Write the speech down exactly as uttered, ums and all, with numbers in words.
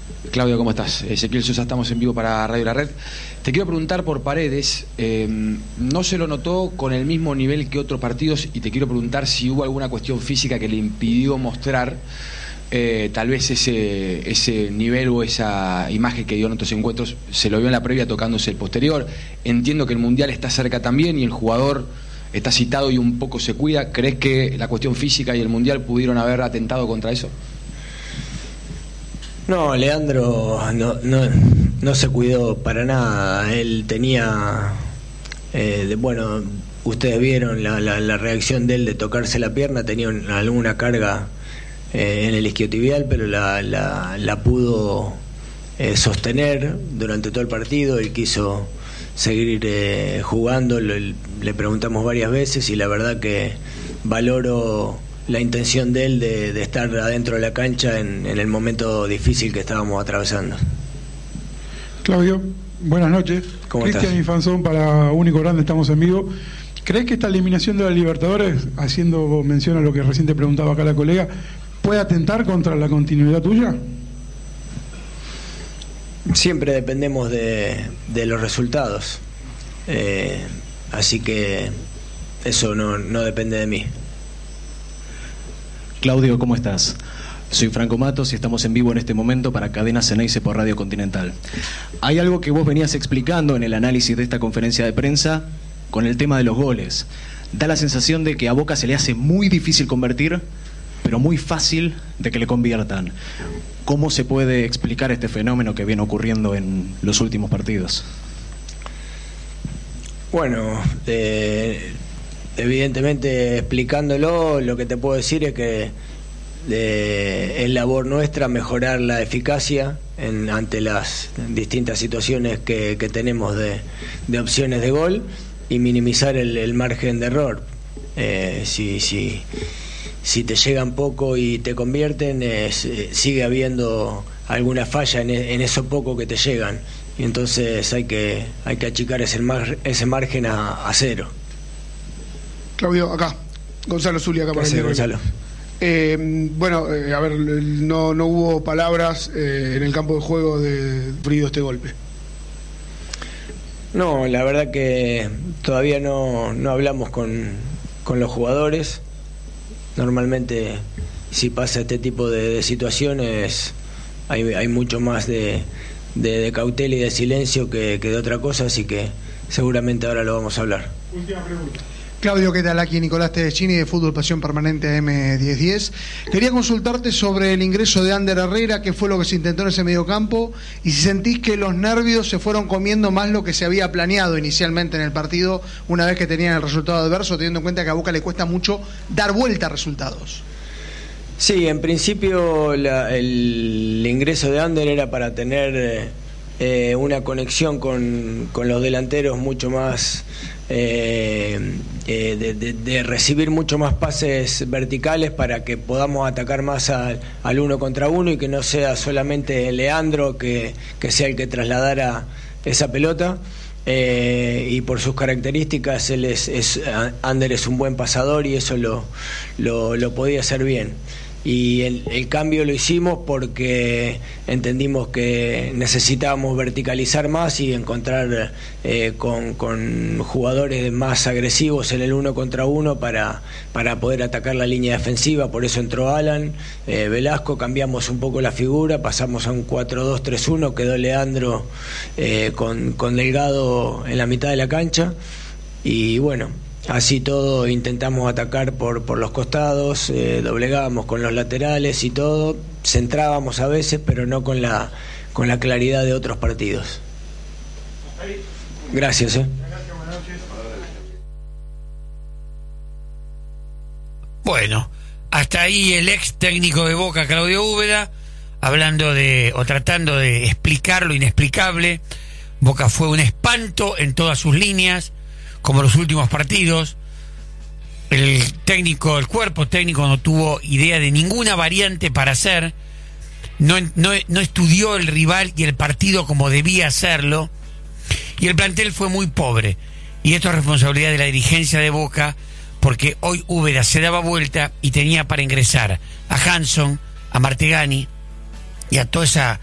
Claudio, ¿cómo estás? Ezequiel Sosa, estamos en vivo para Radio La Red. Te quiero preguntar por Paredes, eh, no se lo notó con el mismo nivel que otros partidos y te quiero preguntar si hubo alguna cuestión física que le impidió mostrar eh, tal vez ese, ese nivel o esa imagen que dio en otros encuentros. Se lo vio en la previa tocándose el posterior. Entiendo que el Mundial está cerca también y el jugador está citado y un poco se cuida. ¿Crees que la cuestión física y el Mundial pudieron haber atentado contra eso? No, Leandro no, no, no se cuidó para nada. Él tenía, eh, de, bueno, ustedes vieron la, la, la reacción de él de tocarse la pierna, tenía un, alguna carga eh, en el isquiotibial, pero la, la, la pudo eh, sostener durante todo el partido. Él quiso seguir eh, jugando, le, le preguntamos varias veces y la verdad que valoro la intención de él de, de estar adentro de la cancha en, en el momento difícil que estábamos atravesando. Claudio, buenas noches. Cristian Infanzón para Único Grande, estamos en vivo. ¿Crees que esta eliminación de la Libertadores, haciendo mención a lo que recién te preguntaba acá la colega, puede atentar contra la continuidad tuya? Siempre dependemos de, de los resultados, eh, así que eso no, no depende de mí. Claudio, ¿cómo estás? Soy Franco Matos y estamos en vivo en este momento para Cadena Ceneice por Radio Continental. Hay algo que vos venías explicando en el análisis de esta conferencia de prensa con el tema de los goles. Da la sensación de que a Boca se le hace muy difícil convertir, pero muy fácil de que le conviertan. ¿Cómo se puede explicar este fenómeno que viene ocurriendo en los últimos partidos? Bueno, eh... evidentemente explicándolo, lo que te puedo decir es que eh, es labor nuestra mejorar la eficacia en, ante las distintas situaciones que, que tenemos de, de opciones de gol y minimizar el, el margen de error. Eh, si, si, si te llegan poco y te convierten, eh, sigue habiendo alguna falla en, en eso poco que te llegan y entonces hay que, hay que achicar ese, mar, ese margen a, a cero. Claudio, acá, Gonzalo Zulia, acá para el Gonzalo. Eh, bueno, eh, a ver, no, no hubo palabras eh, en el campo de juego de Frido este golpe. No, la verdad que todavía no, no hablamos con, con los jugadores. Normalmente, si pasa este tipo de, de situaciones, hay, hay mucho más de, de, de cautela y de silencio que, que de otra cosa, así que seguramente ahora lo vamos a hablar. Última pregunta. Claudio, ¿qué tal? Aquí Nicolás Tedeschini de Fútbol Pasión Permanente A M diez diez. Quería consultarte sobre el ingreso de Ander Herrera, qué fue lo que se intentó en ese mediocampo y si sentís que los nervios se fueron comiendo más lo que se había planeado inicialmente en el partido una vez que tenían el resultado adverso, teniendo en cuenta que a Boca le cuesta mucho dar vuelta a resultados. Sí, en principio la, el ingreso de Ander era para tener eh, una conexión con, con los delanteros mucho más... Eh, eh, de, de, de recibir mucho más pases verticales para que podamos atacar más al, al uno contra uno y que no sea solamente Leandro que, que sea el que trasladara esa pelota. Eh, y por sus características él es, es Ander es un buen pasador y eso lo, lo, lo podía hacer bien. Y el, el cambio lo hicimos porque entendimos que necesitábamos verticalizar más y encontrar eh, con, con jugadores más agresivos en el uno contra uno para, para poder atacar la línea defensiva. Por eso entró Alan, eh, Velasco, cambiamos un poco la figura, pasamos a un cuatro dos tres uno, quedó Leandro eh, con, con Delgado en la mitad de la cancha y bueno, así todo intentamos atacar por, por los costados, eh, doblegábamos con los laterales y todo, centrábamos a veces, pero no con la, con la claridad de otros partidos. Gracias. Eh. Bueno, hasta ahí el ex técnico de Boca, Claudio Úbeda, hablando de, o tratando de explicar lo inexplicable. Boca fue un espanto en todas sus líneas, como los últimos partidos. El técnico, el cuerpo técnico no tuvo idea de ninguna variante para hacer, no, no, no estudió el rival y el partido como debía hacerlo, y el plantel fue muy pobre, y esto es responsabilidad de la dirigencia de Boca, porque hoy Úbeda se daba vuelta y tenía para ingresar a Hanson, a Martegani y a toda esa